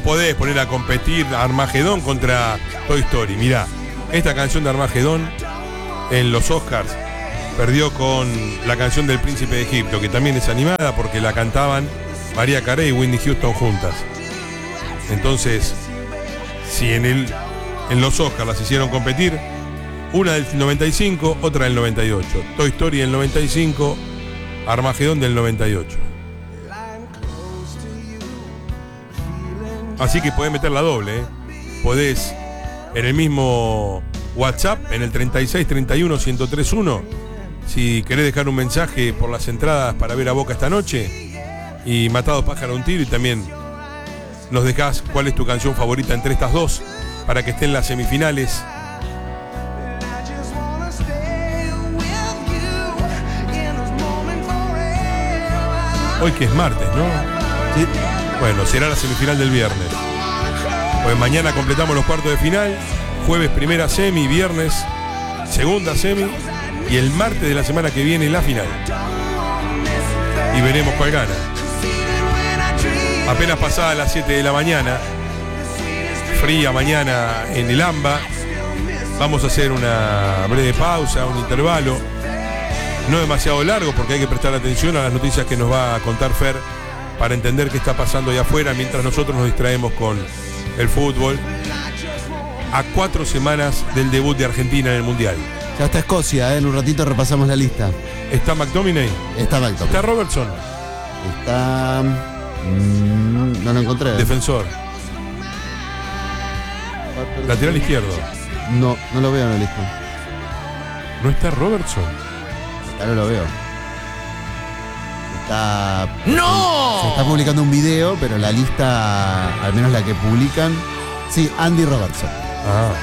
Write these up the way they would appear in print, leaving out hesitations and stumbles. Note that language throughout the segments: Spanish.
podés poner a competir Armagedón contra Toy Story. Mirá, esta canción de Armagedón en los Oscars perdió con la canción del Príncipe de Egipto, que también es animada porque la cantaban Mariah Carey y Whitney Houston juntas. Entonces, si en los Oscars las hicieron competir, una del 95, otra del 98. Toy Story del 95, Armagedón del 98. Así que podés meter la doble, ¿eh? Podés en el mismo WhatsApp, en el 36 31 1031, si querés dejar un mensaje por las entradas para ver a Boca esta noche, y Matado Pájaro un tiro, y también nos dejás cuál es tu canción favorita entre estas dos para que estén en las semifinales. Hoy que es martes, ¿no? Sí. Bueno, será la semifinal del viernes. Pues mañana completamos los cuartos de final, jueves primera semi, viernes segunda semi, y el martes de la semana que viene la final. Y veremos cuál gana. Apenas pasada las 7 de la mañana, fría mañana en el AMBA, vamos a hacer una breve pausa, un intervalo, no demasiado largo porque hay que prestar atención a las noticias que nos va a contar Fer para entender qué está pasando allá afuera, mientras nosotros nos distraemos con el fútbol. A 4 semanas del debut de Argentina en el Mundial. Ya está Escocia, en un ratito repasamos la lista. ¿Está McTominay? Está McTominay. ¿Está Robertson? Está... no lo encontré. Defensor. Lateral izquierdo. No lo veo en la lista. ¿No está Robertson? Ya no lo veo. ¡No! Se está publicando un video, pero la lista, al menos la que publican, sí, Andy Robertson. Ah,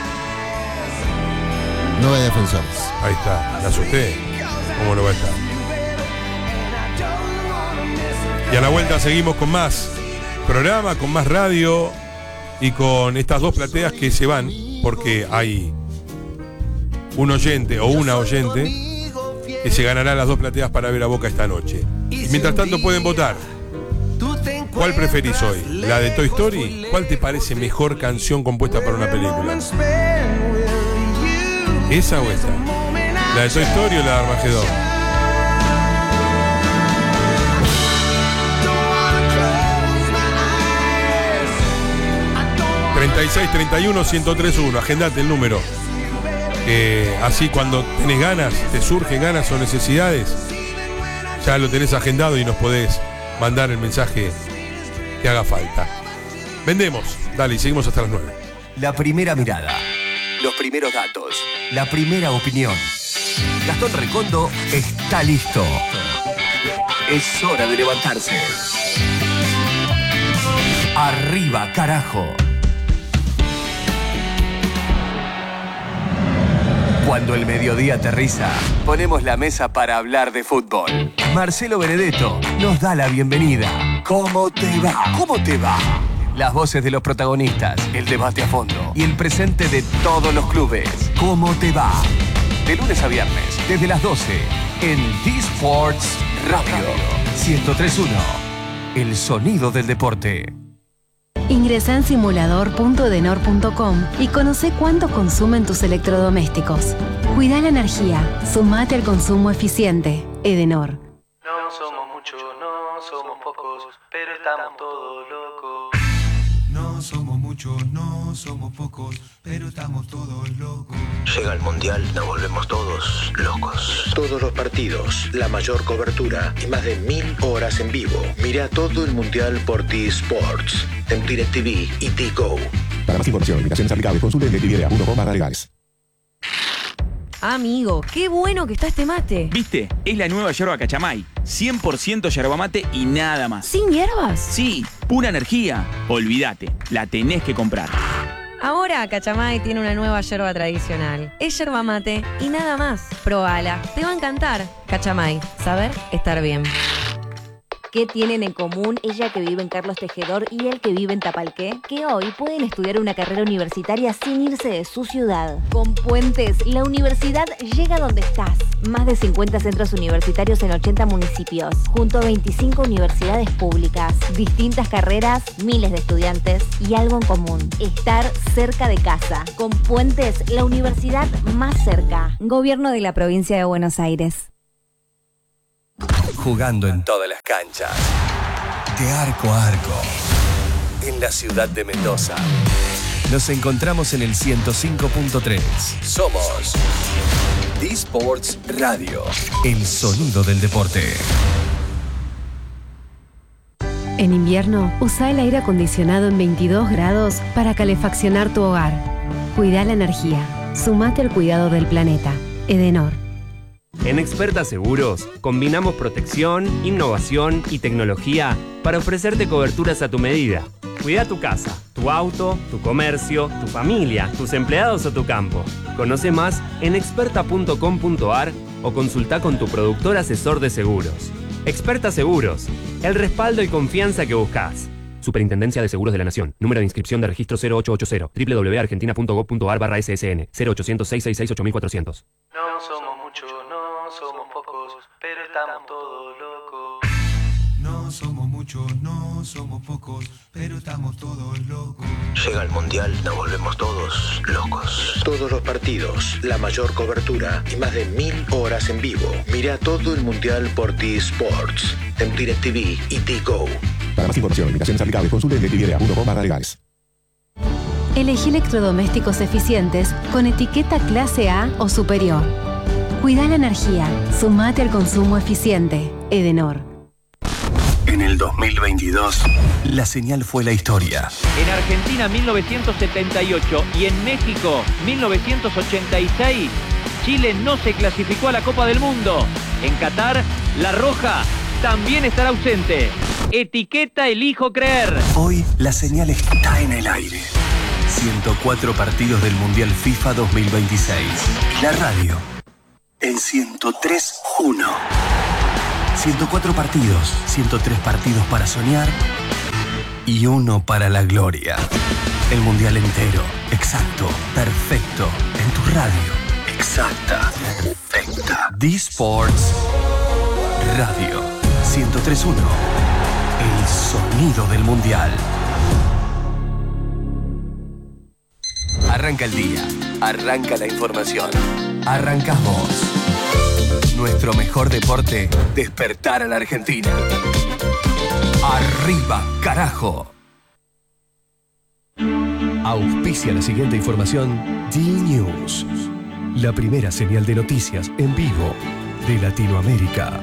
9 defensores. ahí está. Me asusté. ¿Cómo no va a estar? Y a la vuelta seguimos con más programa, con más radio y con estas dos plateas que se van porque hay un oyente o una oyente que se ganará las dos plateas para ver a Boca esta noche. Y mientras tanto pueden votar. ¿Cuál preferís hoy? ¿La de Toy Story? ¿Cuál te parece mejor canción compuesta para una película? ¿Esa o esa? ¿La de Toy Story o la de Armagedón? ...36 31 1031... agendate el número. Así cuando tenés ganas, te surgen ganas o necesidades, ya lo tenés agendado y nos podés mandar el mensaje que haga falta. Vendemos, dale, y seguimos hasta las 9. La primera mirada, los primeros datos, la primera opinión. Gastón Recondo está listo. Es hora de levantarse. Arriba, carajo. Cuando el mediodía aterriza, ponemos la mesa para hablar de fútbol. Marcelo Benedetto nos da la bienvenida. ¿Cómo te va? ¿Cómo te va? Las voces de los protagonistas, el debate a fondo y el presente de todos los clubes. ¿Cómo te va? De lunes a viernes, desde las 12, en D-Sports Radio 103.1. El sonido del deporte. Ingresá en simulador.edenor.com y conoce cuánto consumen tus electrodomésticos. Cuida la energía, sumate al consumo eficiente. Edenor. No somos muchos, no somos pocos, pero estamos todos locos. No somos muchos, no somos pocos, pero estamos todos locos. Llega el Mundial, nos volvemos todos locos. Todos los partidos, la mayor cobertura y más de 1000 horas en vivo. Mira todo el Mundial por T-Sports, en DirecTV y T-Go. Para más información, limitaciones aplicables, consulte en DirecTV.com/legales. Amigo, qué bueno que está este mate. ¿Viste? Es la nueva yerba Cachamay. 100% yerba mate y nada más. ¿Sin hierbas? Sí, pura energía. Olvídate, la tenés que comprar. Ahora Cachamay tiene una nueva yerba tradicional. Es yerba mate y nada más. Probala, te va a encantar. Cachamay, saber estar bien. ¿Qué tienen en común ella que vive en Carlos Tejedor y él que vive en Tapalqué? Que hoy pueden estudiar una carrera universitaria sin irse de su ciudad. Con Puentes, la universidad llega donde estás. Más de 50 centros universitarios en 80 municipios, junto a 25 universidades públicas, distintas carreras, miles de estudiantes y algo en común: estar cerca de casa. Con Puentes, la universidad más cerca. Gobierno de la Provincia de Buenos Aires. Jugando en todas las canchas, de arco a arco, en la ciudad de Mendoza. Nos encontramos en el 105.3. Somos D-Sports Radio, el sonido del deporte. En invierno, usa el aire acondicionado en 22 grados para calefaccionar tu hogar. Cuida la energía. Sumate al cuidado del planeta. Edenor. En Experta Seguros, combinamos protección, innovación y tecnología para ofrecerte coberturas a tu medida. Cuida tu casa, tu auto, tu comercio, tu familia, tus empleados o tu campo. Conoce más en experta.com.ar o consulta con tu productor asesor de seguros. Experta Seguros, el respaldo y confianza que buscas. Superintendencia de Seguros de la Nación. Número de inscripción de registro 0880 www.argentina.gov.ar/SSN 0800-666-8400. No somos muchos, no somos pocos, pero estamos todos locos. No somos muchos, no somos pocos, pero estamos todos locos. Llega el Mundial, nos volvemos todos locos. Todos los partidos, la mayor cobertura y más de 1000 horas en vivo. Mira todo el Mundial por T-Sports, en DirecTV y T-Go. Para más información, limitaciones aplicables, consulte en DirecTV.com/legales. Elegí electrodomésticos eficientes con etiqueta clase A o superior. Cuida la energía. Sumate al consumo eficiente. Edenor. En el 2022, la señal fue la historia. En Argentina 1978 y en México 1986, Chile no se clasificó a la Copa del Mundo. En Qatar, la Roja también estará ausente. Etiqueta elijo creer. Hoy la señal está en el aire. 104 partidos del Mundial FIFA 2026. La radio en 103.1. 104 partidos, 103 partidos para soñar y uno para la gloria. El Mundial entero, exacto, perfecto, en tu radio. Exacta, perfecta. D-Sports Radio 103.1. El sonido del Mundial. Arranca el día, arranca la información, arrancás vos. Nuestro mejor deporte, despertar a la Argentina. ¡Arriba, carajo! Auspicia la siguiente información D-News, la primera señal de noticias en vivo de Latinoamérica.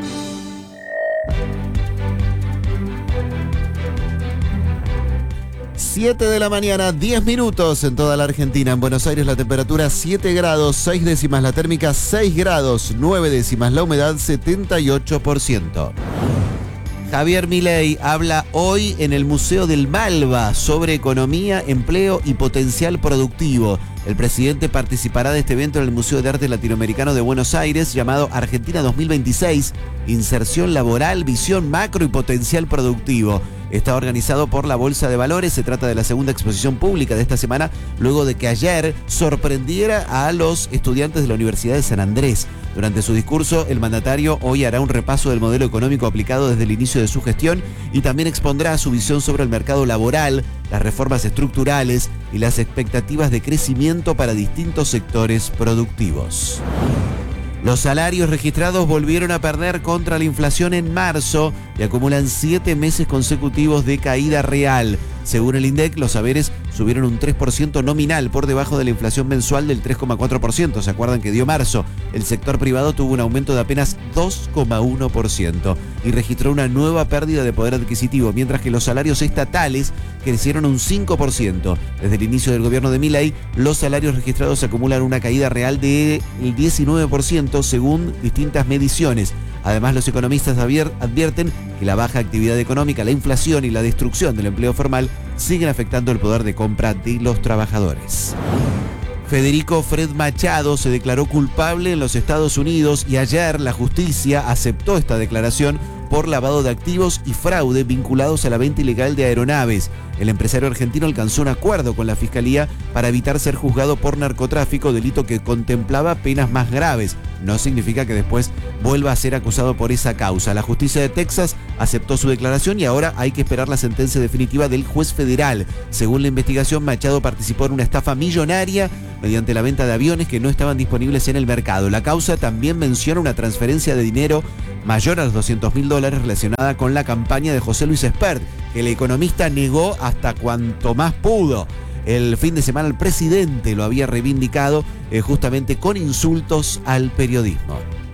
Siete de la mañana, 10 minutos en toda la Argentina. En Buenos Aires la temperatura 7 grados, 6 décimas la térmica, 6 grados, 9 décimas la humedad, 78%. Javier Milei habla hoy en el Museo del Malva sobre economía, empleo y potencial productivo. El presidente participará de este evento en el Museo de Arte Latinoamericano de Buenos Aires llamado Argentina 2026, Inserción Laboral, Visión Macro y Potencial Productivo. Está organizado por la Bolsa de Valores. Se trata de la segunda exposición pública de esta semana, luego de que ayer sorprendiera a los estudiantes de la Universidad de San Andrés. Durante su discurso, el mandatario hoy hará un repaso del modelo económico aplicado desde el inicio de su gestión y también expondrá su visión sobre el mercado laboral, las reformas estructurales y las expectativas de crecimiento para distintos sectores productivos. Los salarios registrados volvieron a perder contra la inflación en marzo y acumulan 7 meses consecutivos de caída real. Según el INDEC, los saberes subieron un 3% nominal por debajo de la inflación mensual del 3,4%. ¿Se acuerdan que dio marzo? El sector privado tuvo un aumento de apenas 2,1% y registró una nueva pérdida de poder adquisitivo, mientras que los salarios estatales crecieron un 5%. Desde el inicio del gobierno de Milei, los salarios registrados acumulan una caída real del 19% según distintas mediciones. Además, los economistas advierten que la baja actividad económica, la inflación y la destrucción del empleo formal siguen afectando el poder de compra de los trabajadores. Federico Fred Machado se declaró culpable en los Estados Unidos y ayer la justicia aceptó esta declaración por lavado de activos y fraude vinculados a la venta ilegal de aeronaves. El empresario argentino alcanzó un acuerdo con la Fiscalía para evitar ser juzgado por narcotráfico, delito que contemplaba penas más graves. No significa que después vuelva a ser acusado por esa causa. La justicia de Texas aceptó su declaración y ahora hay que esperar la sentencia definitiva del juez federal. Según la investigación, Machado participó en una estafa millonaria mediante la venta de aviones que no estaban disponibles en el mercado. La causa también menciona una transferencia de dinero mayor a los $200.000 relacionada con la campaña de José Luis Espert, que el economista negó hasta cuanto más pudo. El fin de semana el presidente lo había reivindicado justamente con insultos al periodismo.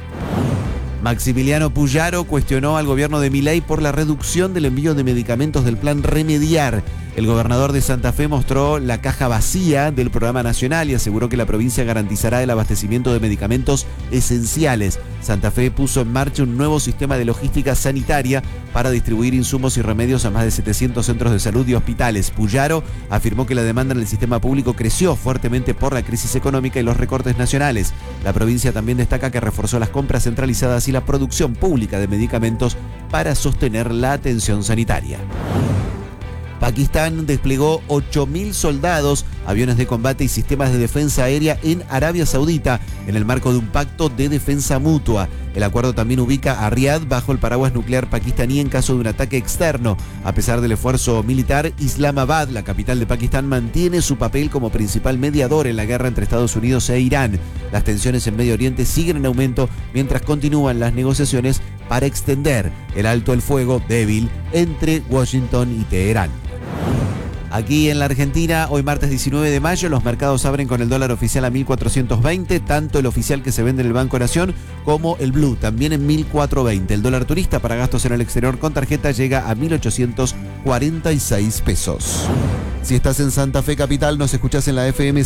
Maximiliano Puyaro cuestionó al gobierno de Milei por la reducción del envío de medicamentos del plan Remediar. El gobernador de Santa Fe mostró la caja vacía del programa nacional y aseguró que la provincia garantizará el abastecimiento de medicamentos esenciales. Santa Fe puso en marcha un nuevo sistema de logística sanitaria para distribuir insumos y remedios a más de 700 centros de salud y hospitales. Puyaro afirmó que la demanda en el sistema público creció fuertemente por la crisis económica y los recortes nacionales. La provincia también destaca que reforzó las compras centralizadas y la producción pública de medicamentos para sostener la atención sanitaria. Pakistán desplegó 8.000 soldados, aviones de combate y sistemas de defensa aérea en Arabia Saudita en el marco de un pacto de defensa mutua. El acuerdo también ubica a Riad bajo el paraguas nuclear pakistaní en caso de un ataque externo. A pesar del esfuerzo militar, Islamabad, la capital de Pakistán, mantiene su papel como principal mediador en la guerra entre Estados Unidos e Irán. Las tensiones en Medio Oriente siguen en aumento mientras continúan las negociaciones para extender el alto el fuego débil entre Washington y Teherán. Aquí en la Argentina, hoy martes 19 de mayo, los mercados abren con el dólar oficial a 1.420, tanto el oficial que se vende en el Banco Nación como el blue, también en 1.420. El dólar turista para gastos en el exterior con tarjeta llega a 1.846 pesos. Si estás en Santa Fe Capital, nos escuchás en la FM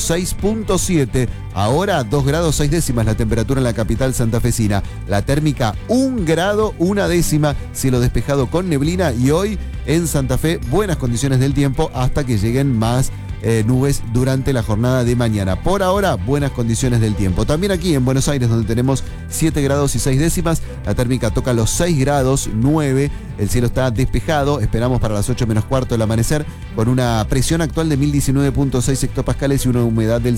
106.7. Ahora 2 grados 6 décimas la temperatura en la capital santafesina. La térmica 1 grado 1 décima, cielo despejado con neblina y hoy en Santa Fe buenas condiciones del tiempo hasta que lleguen más nubes durante la jornada de mañana. Por ahora, buenas condiciones del tiempo. También aquí en Buenos Aires, donde tenemos 7 grados y 6 décimas, la térmica toca los 6 grados 9, el cielo está despejado, esperamos para las 8 menos cuarto el amanecer, con una presión actual de 1019.6 hectopascales y una humedad del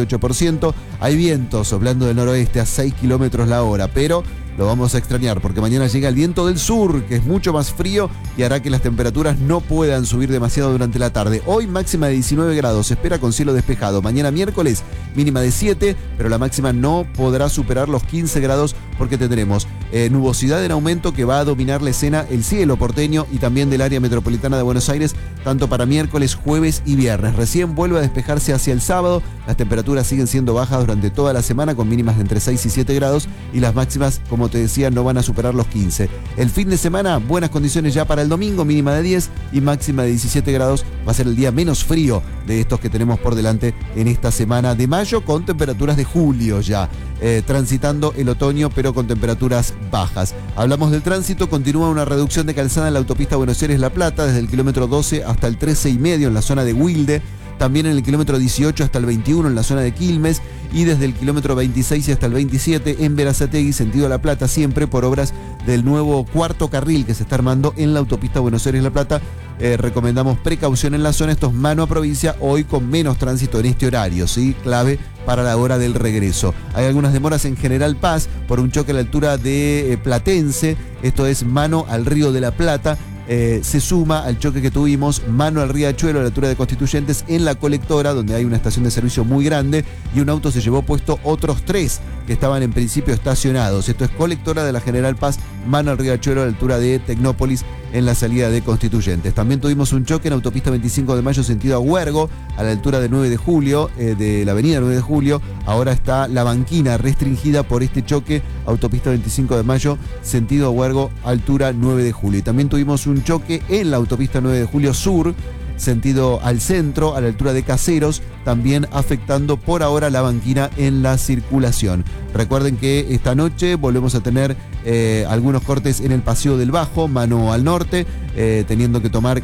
78%. Hay vientos soplando del noroeste a 6 kilómetros la hora, pero lo vamos a extrañar porque mañana llega el viento del sur, que es mucho más frío y hará que las temperaturas no puedan subir demasiado durante la tarde. Hoy máxima de 19 grados, se espera con cielo despejado. Mañana miércoles mínima de 7, pero la máxima no podrá superar los 15 grados porque tendremos nubosidad en aumento que va a dominar la escena, el cielo porteño y también del área metropolitana de Buenos Aires, tanto para miércoles, jueves y viernes. Recién vuelve a despejarse hacia el sábado, las temperaturas siguen siendo bajas durante toda la semana con mínimas de entre 6 y 7 grados y las máximas, como te decía, no van a superar los 15. El fin de semana, buenas condiciones ya para el domingo, mínima de 10 y máxima de 17 grados. Va a ser el día menos frío de estos que tenemos por delante en esta semana de mayo, con temperaturas de julio ya, transitando el otoño, pero con temperaturas bajas. Hablamos del tránsito, continúa una reducción de calzada en la autopista Buenos Aires-La Plata, desde el kilómetro 12 hasta el 13,5 en la zona de Wilde, también en el kilómetro 18 hasta el 21 en la zona de Quilmes y desde el kilómetro 26 hasta el 27 en Berazategui, sentido La Plata, siempre por obras del nuevo cuarto carril que se está armando en la autopista Buenos Aires-La Plata. Recomendamos precaución en la zona, esto es mano a provincia, hoy con menos tránsito en este horario, ¿sí? Clave para la hora del regreso. Hay algunas demoras en General Paz por un choque a la altura de Platense, esto es mano al Río de la Plata. Se suma al choque que tuvimos mano al Riachuelo a la altura de Constituyentes en la colectora, donde hay una estación de servicio muy grande y un auto se llevó puesto otros 3 que estaban en principio estacionados. Esto es colectora de la General Paz, mano al Riachuelo a la altura de Tecnópolis en la salida de Constituyentes. También tuvimos un choque en autopista 25 de mayo sentido a Huergo a la altura de 9 de julio, de la avenida 9 de julio. Ahora está la banquina restringida por este choque, autopista 25 de mayo sentido a Huergo, altura 9 de julio. Y también tuvimos un choque en la autopista 9 de julio sur, sentido al centro, a la altura de Caseros, también afectando por ahora la banquina en la circulación. Recuerden que esta noche volvemos a tener algunos cortes en el Paseo del Bajo, mano al norte, teniendo que tomar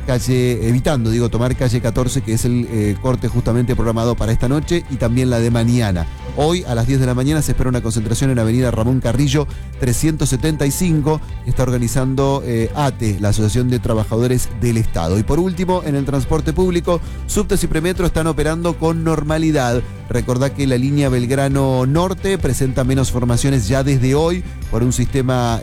tomar calle 14, que es el corte justamente programado para esta noche, y también la de mañana. Hoy a las 10 de la mañana se espera una concentración en Avenida Ramón Carrillo 375, que está organizando ATE, la Asociación de Trabajadores del Estado. Y por último, en el transporte público, subtes y premetro están operando con normalidad. Recordá que la línea Belgrano Norte presenta menos formaciones ya desde hoy por un sistema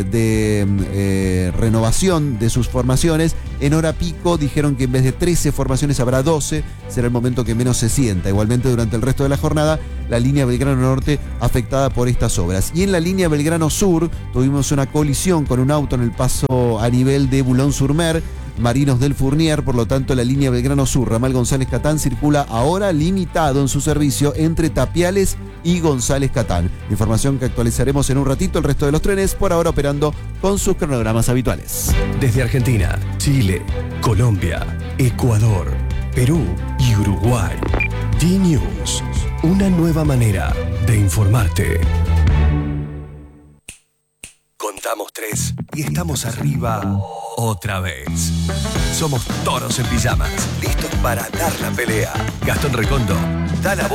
de renovación de sus formaciones. En hora pico dijeron que en vez de 13 formaciones habrá 12, será el momento que menos se sienta. Igualmente durante el resto de la jornada, la línea Belgrano Norte afectada por estas obras. Y en la línea Belgrano Sur tuvimos una colisión con un auto en el paso a nivel de Boulogne-sur-Mer, Marinos del Fournier, por lo tanto la línea Belgrano Sur, ramal González Catán, circula ahora limitado en su servicio entre Tapiales y González Catán. Información que actualizaremos en un ratito. El resto de los trenes por ahora operando con sus cronogramas habituales. Desde Argentina, Chile, Colombia, Ecuador, Perú y Uruguay. D-News, una nueva manera de informarte. Contamos 3 y estamos arriba otra vez. Somos toros en pijamas, listos para dar la pelea. Gastón Recondo, da la